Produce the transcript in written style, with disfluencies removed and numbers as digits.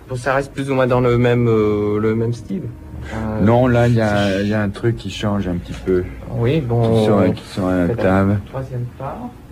Bon, ça reste plus ou moins dans le même style. Non, là, il y a un truc qui change un petit peu. Oui, bon. Qui sont à la table. Troisième part.